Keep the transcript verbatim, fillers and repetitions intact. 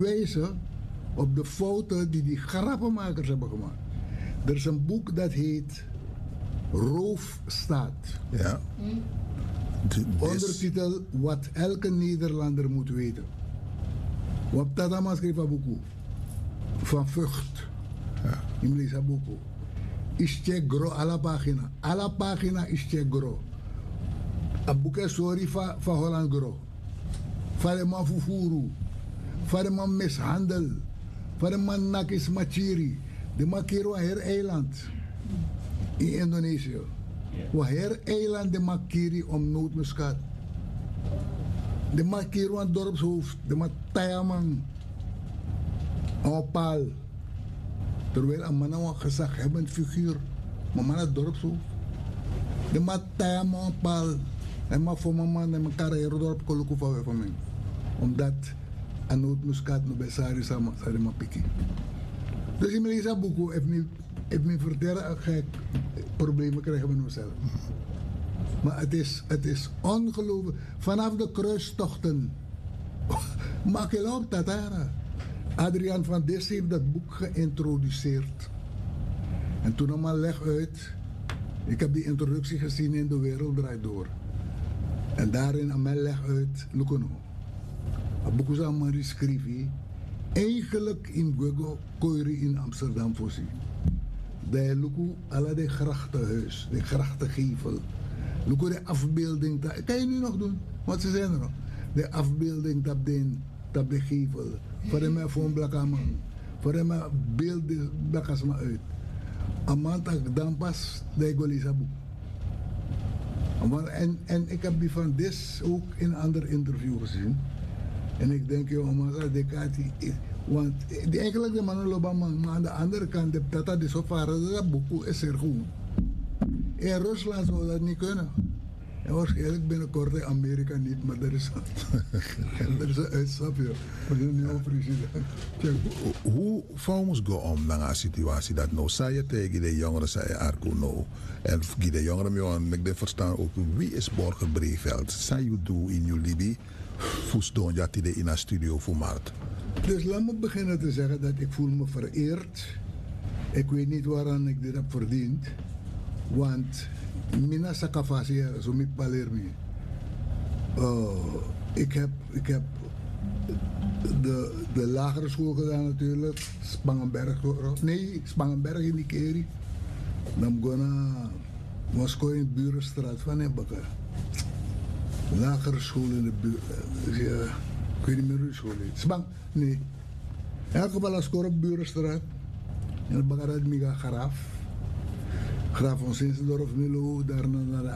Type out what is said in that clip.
wijzen op de fouten die die grappenmakers hebben gemaakt. Er is een boek dat heet Roofstaat. Ja. De- des- Ondertitel Wat elke Nederlander moet weten. Wat dat allemaal schreef aan boek. Van Vught. Ja. In lees boek. Is check gro alla pagina. Alla pagina is check gro. Een boek is sorry van van Holland gro. Van de man fufuru. Van de man mishandel. Van de man nakis machiri. De man kero her eiland. In Indonesië. Waar her eiland de makiri om nootmuskaat. De makiri aan dorpshoofd. De matayaman. Opal. Terwijl een man een gezaghebbend figuur. Maar man het dorpshoofd. De matayaman opal. En maar voor mijn man en mijn carrière dorp koluku van van mij. Omdat een nootmuskaat no besari sama sari ma piki. Dus in mijn boek heeft me heeft me vertellen ga ik problemen krijgen met mezelf. Maar het is, het is ongelooflijk. Vanaf de kruistochten. Maak je op Tatara. Adriaan van Dis heeft dat boek geïntroduceerd. En toen allemaal leg uit. Ik heb die introductie gezien in De Wereld Draait Door. En daarin allemaal leg uit. Lukono. Het boek is allemaal geschreven. Eigenlijk in Gwego Koiri in Amsterdam voorzien. De luku alle de grachtenhuis, de grachtengevel. Luku de afbeelding, dat kan je nu nog doen, want ze zijn er nog. De afbeelding op de, op de gevel. Voor de mij voor een blakke man. Voor de mij beeld de blakas maar uit. Een maand dan pas de Golisabu. En, en ik heb die van Dis ook in een ander interview gezien. En ik denk, joh, maar de Kati. Want die eigenlijk de mannen lopen, maar aan de andere kant, de tata die zo varen, dat boek is er gewoon. In Rusland zou dat niet kunnen. En waarschijnlijk binnenkort in Amerika niet, maar er is, er is een uitstapje voor de nieuwe president. Hoe vamos go om naar een situatie dat nou zei je tegen de jongeren zei Arco nou en de jongeren jongen ik de verstaan ook wie is Borger Breveld zei je doe in je Libi voesdoen ja die in een studio voor Mart. Dus laat me beginnen te zeggen dat ik voel me vereerd. Ik weet niet waaraan ik dit heb verdiend. Want mina sakafasi zo met Palermi. Uh, ik heb, ik heb de, de lagere school gedaan natuurlijk. Spangenberg. Nee, Spangenberg in die keri. Dan ben ik naar Moskou in de Burenstraat van Nebaka. Lagere school in de buurt. Ja, ik weet niet meer hoe de school heet. Spang, nee. In elk geval als ik op Burenstraat. En dan ben ik naar Graaf. Graaf van Sinsdorf, Milo, daarna naar de